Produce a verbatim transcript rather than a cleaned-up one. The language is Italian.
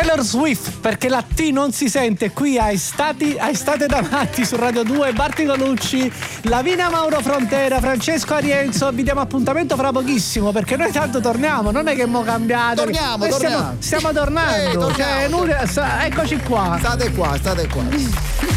Taylor Swift, perché la T non si sente qui a Estati, a Estate davanti su Radio due. Barti Colucci, Lavina Mauro Frontera, Francesco Arienzo. Vi diamo appuntamento fra pochissimo, perché noi tanto torniamo, non è che mo cambiate. Torniamo, noi torniamo. Stiamo, stiamo tornando. Ehi, torniamo, cioè, torniamo. Nuria, eccoci qua. State qua, state qua.